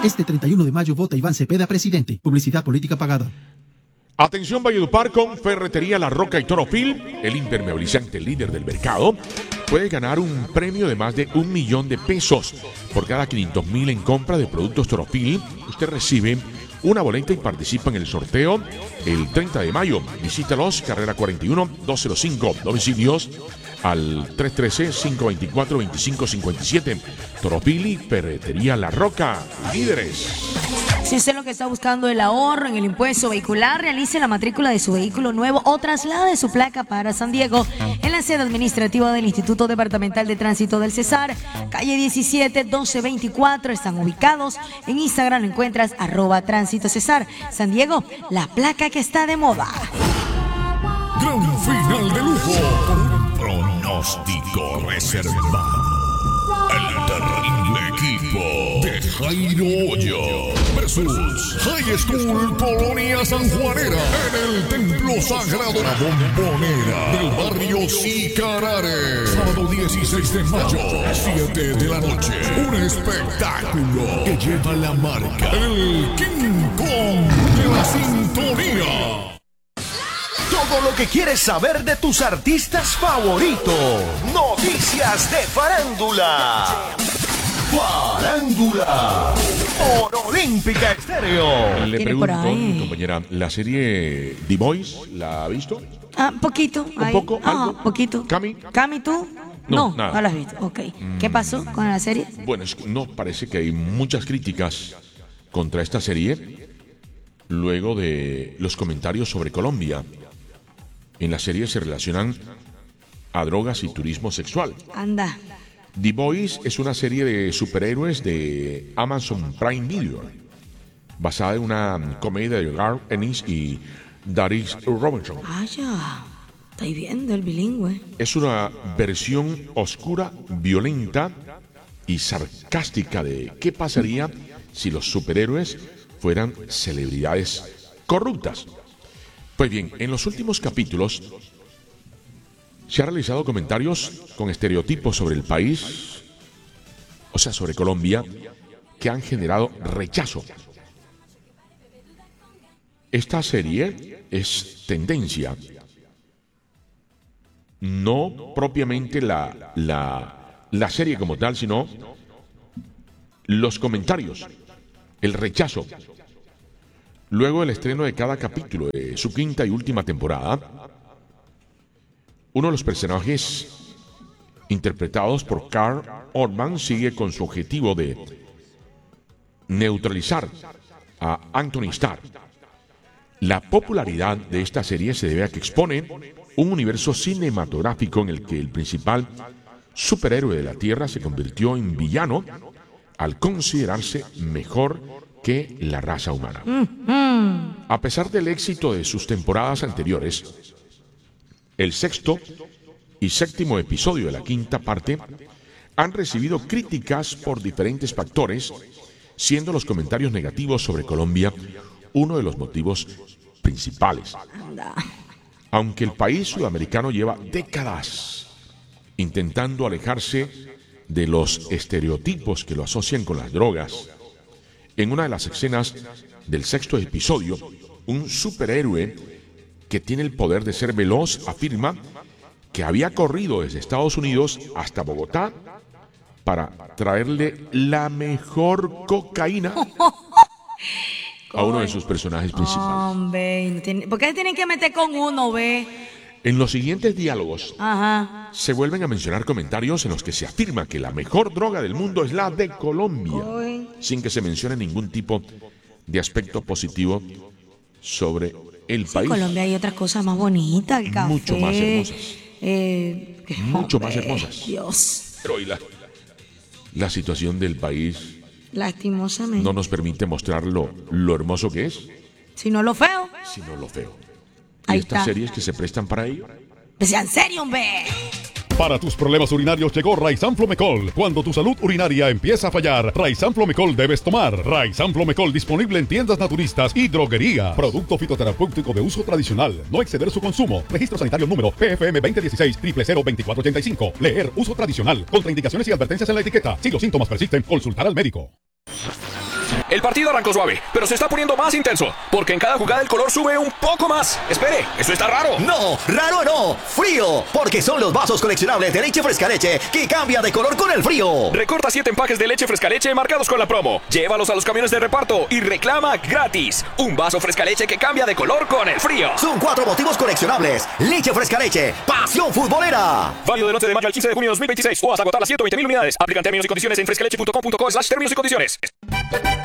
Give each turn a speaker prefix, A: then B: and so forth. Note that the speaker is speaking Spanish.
A: Este 31 de mayo vota Iván Cepeda presidente. Publicidad política pagada.
B: Atención Valledupar con Ferretería La Roca y Toropil, el impermeabilizante líder del mercado. Puede ganar un premio de más de 1 millón de pesos. Por cada 500.000 en compra de productos Toropil, usted recibe una boleta y participa en el sorteo el 30 de mayo. Visítalos, carrera 41, 205, domicilios al 313-524-2557. Toropil y Ferretería La Roca, líderes.
C: Si usted lo que está buscando el ahorro en el impuesto vehicular, realice la matrícula de su vehículo nuevo o traslade su placa para San Diego en la sede administrativa del Instituto Departamental de Tránsito del Cesar, calle 17, 1224. Están ubicados en Instagram, lo encuentras @Tránsito Cesar. San Diego, la placa que está de moda.
D: Gran final de lujo con un pronóstico reservado. El terrible equipo de Jairo Hoyo versus High School Colonia Sanjuanera en el Templo Sagrado La Bombonera del barrio Sicarare. Sábado 16 de mayo, 7 de la noche. Un espectáculo que lleva la marca el King Kong de la sintonía.
E: Todo lo que quieres saber de tus artistas favoritos. Noticias de farándula. Farándula. Por Olímpica Estéreo.
B: Le pregunto, mi compañera, ¿la serie The Voice la ha visto?
C: Poquito.
B: ¿Un poco? ¿Algo?
C: Poquito.
B: ¿Cami?
C: ¿Cami tú?
B: No, nada.
C: No la has visto. Ok. ¿Qué pasó con la serie?
B: Bueno, no, parece que hay muchas críticas contra esta serie luego de los comentarios sobre Colombia. En la serie se relacionan a drogas y turismo sexual.
C: Anda.
B: The Boys es una serie de superhéroes de Amazon Prime Video, basada en una comedia de Garth Ennis y Darius Robinson.
C: Ya. Estoy viendo el bilingüe.
B: Es una versión oscura, violenta y sarcástica de qué pasaría si los superhéroes fueran celebridades corruptas. Pues bien, en los últimos capítulos se han realizado comentarios con estereotipos sobre el país, o sea, sobre Colombia, que han generado rechazo. Esta serie es tendencia, no propiamente la serie como tal, sino los comentarios, el rechazo. Luego del estreno de cada capítulo de su quinta y última temporada, uno de los personajes interpretados por Karl Urban sigue con su objetivo de neutralizar a Anthony Starr. La popularidad de esta serie se debe a que expone un universo cinematográfico en el que el principal superhéroe de la Tierra se convirtió en villano al considerarse mejor que la raza humana. A pesar del éxito de sus temporadas anteriores, el sexto y séptimo episodio de la quinta parte han recibido críticas por diferentes factores, siendo los comentarios negativos sobre Colombia uno de los motivos principales. Aunque el país sudamericano lleva décadas intentando alejarse de los estereotipos que lo asocian con las drogas, en una de las escenas del sexto episodio, un superhéroe que tiene el poder de ser veloz afirma que había corrido desde Estados Unidos hasta Bogotá para traerle la mejor cocaína a uno de sus personajes principales.
C: Hombre, ¿por qué tienen que meter con uno, ve?
B: En los siguientes diálogos se vuelven a mencionar comentarios en los que se afirma que la mejor droga del mundo es la de Colombia, sin que se mencione ningún tipo de aspecto positivo sobre el país.
C: En Colombia hay otras cosas más bonitas, el café.
B: Mucho más hermosas. Mucho más hermosas.
C: Dios.
B: Pero hoy la situación del país
C: lastimosamente
B: no nos permite mostrar lo hermoso que es,
C: sino lo feo.
B: sino lo feo.
C: Ahí
B: Y estas
C: está.
B: series que se prestan para ello.
C: Pues sean serio, hombre.
D: Para tus problemas urinarios llegó Raizan Flomecol. Cuando tu salud urinaria empieza a fallar, Raizan Flomecol debes tomar. Raizan Flomecol disponible en tiendas naturistas y droguería. Producto fitoterapéutico de uso tradicional. No exceder su consumo. Registro sanitario número PFM 2016-002485. Leer uso tradicional. Contraindicaciones y advertencias en la etiqueta. Si los síntomas persisten, consultar al médico.
F: El partido arrancó suave, pero se está poniendo más intenso, porque en cada jugada el color sube un poco más. Espere, eso está raro.
E: No, raro no, frío, porque son los vasos coleccionables de leche fresca leche que cambia de color con el frío.
F: Recorta 7 empaques de leche fresca leche marcados con la promo. Llévalos a los camiones de reparto y reclama gratis un vaso fresca leche que cambia de color con el frío.
E: Son 4 motivos coleccionables. Leche fresca leche, pasión futbolera.
F: Válido del 11 de mayo al 15 de junio de 2026 o hasta agotar las 120.000 unidades. Aplican términos y condiciones en frescaleche.com.co/términos y condiciones.